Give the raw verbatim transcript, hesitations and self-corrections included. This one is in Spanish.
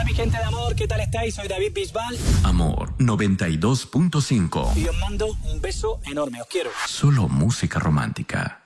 Hola mi gente de amor, ¿qué tal estáis? Soy David Bisbal. Amor noventa y dos punto cinco. Y os mando un beso enorme, os quiero. Solo música romántica.